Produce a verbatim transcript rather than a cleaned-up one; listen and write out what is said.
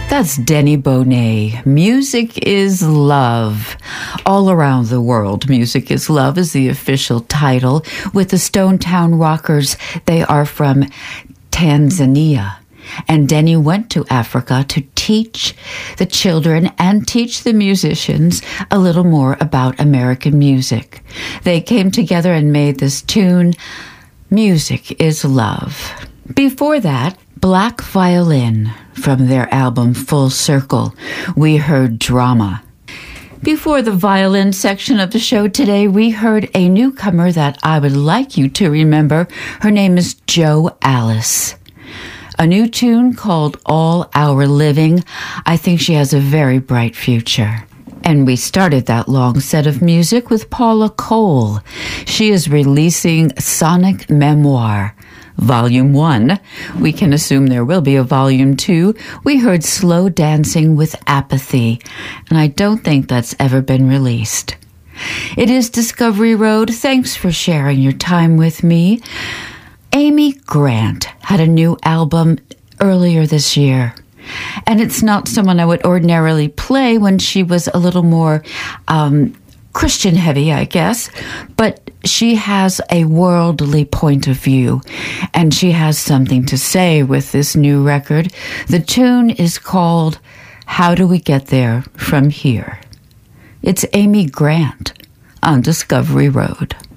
That's Denny Bonet. Music is Love. All around the world, Music is Love is the official title. With the Stone Town Rockers, they are from Tanzania. And Denny went to Africa to teach the children and teach the musicians a little more about American music. They came together and made this tune, Music is Love. Before that, Black Violin, from their album Full Circle, we heard Drama. Before the violin section of the show today, we heard a newcomer that I would like you to remember. Her name is Jo Alice. A new tune called All Our Living. I think she has a very bright future. And we started that long set of music with Paula Cole. She is releasing Sonic Memoir, Volume one. We can assume there will be a Volume two. We heard Slow Dancing with Apathy, and I don't think that's ever been released. It is Discovery Road. Thanks for sharing your time with me. Amy Grant had a new album earlier this year, and it's not someone I would ordinarily play when she was a little more um, Christian heavy, I guess, but she has a worldly point of view, and she has something to say with this new record. The tune is called How Do We Get There From Here? It's Amy Grant on Discovery Road.